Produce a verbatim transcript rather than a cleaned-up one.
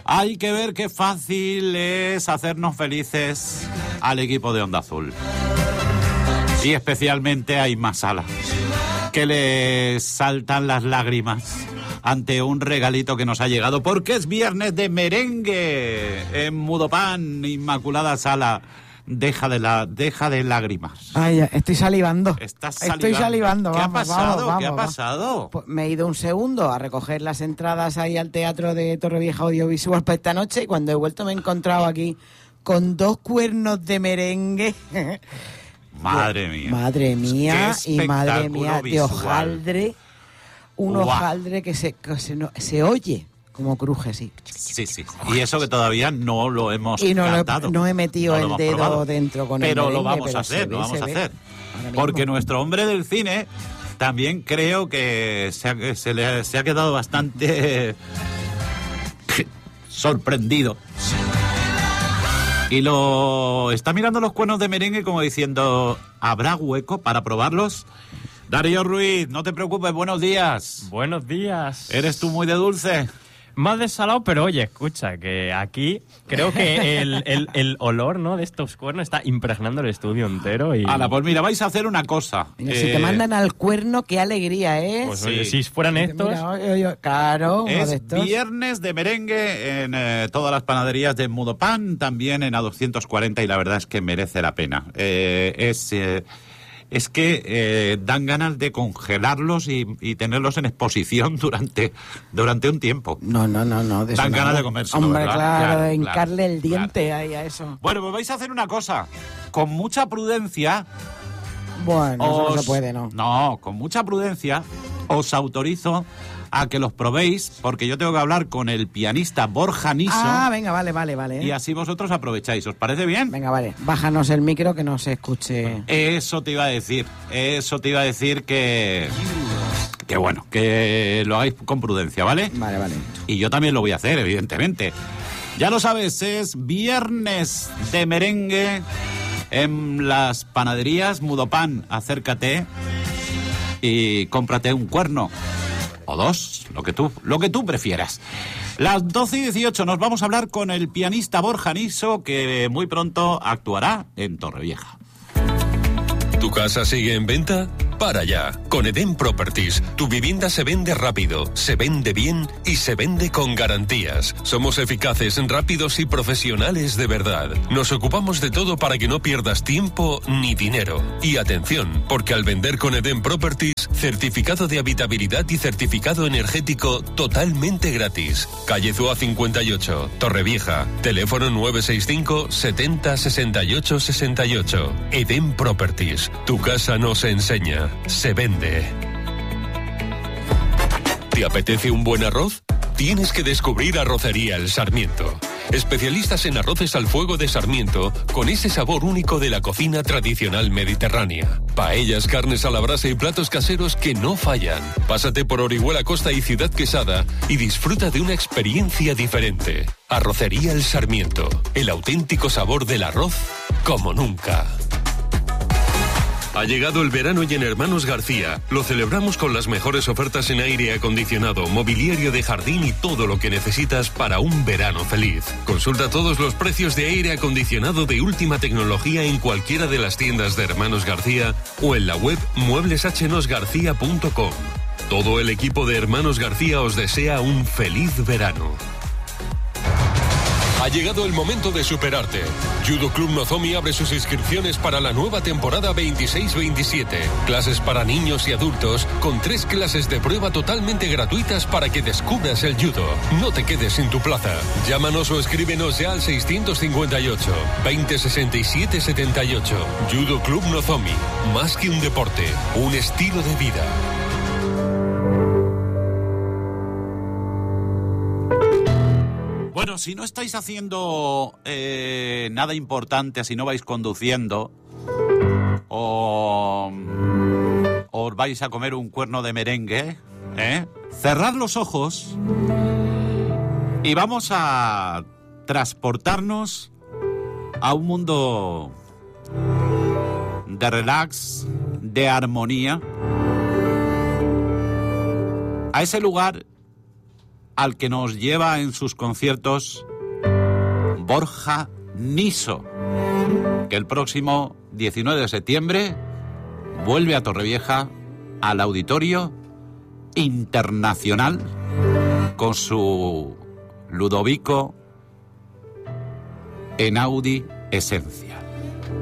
Hay que ver qué fácil es hacernos felices al equipo de Onda Azul. Y especialmente a Isma Sala, que le saltan las lágrimas ante un regalito que nos ha llegado, porque es viernes de merengue en Mudopan. Inmaculada Sala, deja de la deja de lágrimas. Ay, estoy salivando. Estás salivando. Estoy salivando. ¿Qué vamos, ha pasado? Vamos, vamos, ¿Qué ha vamos. pasado? Pues me he ido un segundo a recoger las entradas ahí al Teatro de Torrevieja Audiovisual para esta noche, y cuando he vuelto me he encontrado aquí con dos cuernos de merengue. Madre mía. Madre mía, Qué y madre mía, de visual. hojaldre. Un Guau. hojaldre que se, que se, no- se oye como cruje, sí. Sí, sí. Y eso que todavía no lo hemos Y no, lo he- cantado. no he metido No lo el hemos dedo probado. dentro con el Pero lo merengue, vamos pero a se hacer, ve, lo vamos se a ve. hacer. Ahora mismo. Porque nuestro hombre del cine también creo que se ha, se le, se ha quedado bastante sorprendido. Y lo está mirando los cuernos de merengue como diciendo, ¿habrá hueco para probarlos? Darío Ruiz, no te preocupes, buenos días. Buenos días. ¿Eres tú muy de dulce? Más desalado, pero oye, escucha, que aquí creo que el, el, el olor, ¿no?, de estos cuernos está impregnando el estudio entero y... Ala, pues mira, vais a hacer una cosa. Mira, Eh, si te mandan al cuerno, qué alegría, ¿eh? Pues sí. oye, si fueran estos... Mira, oye, oye, claro, uno de Es estos. viernes de merengue en eh, todas las panaderías de Mudopan, también en A doscientos cuarenta, y la verdad es que merece la pena. Eh, es, eh, es que eh, dan ganas de congelarlos y, y tenerlos en exposición durante, durante un tiempo. No, no, no, no. De eso Dan nada. ganas de comérselo, Hombre, ¿verdad? claro, Claro, de claro, hincarle el claro. diente ahí a eso. Bueno, pues vais a hacer una cosa. Con mucha prudencia... Bueno, eso no os- se puede, ¿no? No, con mucha prudencia os autorizo a que los probéis, porque yo tengo que hablar con el pianista Borja Niso. Ah, venga, vale, vale, vale. Y así vosotros aprovecháis. ¿Os parece bien? Venga, vale. Bájanos el micro que no se escuche. Eso te iba a decir. Eso te iba a decir que... Que bueno, que lo hagáis con prudencia, ¿vale? Vale, vale. Y yo también lo voy a hacer, evidentemente. Ya lo sabes, es viernes de merengue en las panaderías Mudopan. Acércate y cómprate un cuerno. O dos, lo que tú, lo que tú prefieras. Las doce y dieciocho nos vamos a hablar con el pianista Borja Niso, que muy pronto actuará en Torrevieja. ¿Tu casa sigue en venta? Para ya. Con Eden Properties, tu vivienda se vende rápido, se vende bien y se vende con garantías. Somos eficaces, rápidos y profesionales de verdad. Nos ocupamos de todo para que no pierdas tiempo ni dinero. Y atención, porque al vender con Eden Properties, certificado de habitabilidad y certificado energético totalmente gratis. Calle Zúa cincuenta y ocho, Torrevieja. Teléfono nueve seis cinco, setenta, sesenta y ocho, sesenta y ocho. Eden Properties. Tu casa no se enseña, se vende. ¿Te apetece un buen arroz? Tienes que descubrir Arrocería El Sarmiento. Especialistas en arroces al fuego de Sarmiento, con ese sabor único de la cocina tradicional mediterránea. Paellas, carnes a la brasa y platos caseros que no fallan. Pásate por Orihuela Costa y Ciudad Quesada y disfruta de una experiencia diferente. Arrocería El Sarmiento. El auténtico sabor del arroz como nunca. Ha llegado el verano y en Hermanos García lo celebramos con las mejores ofertas en aire acondicionado, mobiliario de jardín y todo lo que necesitas para un verano feliz. Consulta todos los precios de aire acondicionado de última tecnología en cualquiera de las tiendas de Hermanos García o en la web muebles h nos garcía punto com. Todo el equipo de Hermanos García os desea un feliz verano. Ha llegado el momento de superarte. Judo Club Nozomi abre sus inscripciones para la nueva temporada veintiséis veintisiete. Clases para niños y adultos con tres clases de prueba totalmente gratuitas para que descubras el judo. No te quedes sin tu plaza. Llámanos o escríbenos ya al seiscientos cincuenta y ocho, veinte sesenta y siete setenta y ocho. Judo Club Nozomi. Más que un deporte, un estilo de vida. Bueno, si no estáis haciendo eh, nada importante, si no vais conduciendo o os vais a comer un cuerno de merengue, ¿eh? Cerrad los ojos y vamos a transportarnos a un mundo de relax, de armonía, a ese lugar al que nos lleva en sus conciertos Borja Niso, que el próximo diecinueve de septiembre vuelve a Torrevieja al Auditorio Internacional con su Ludovico Einaudi Esencial.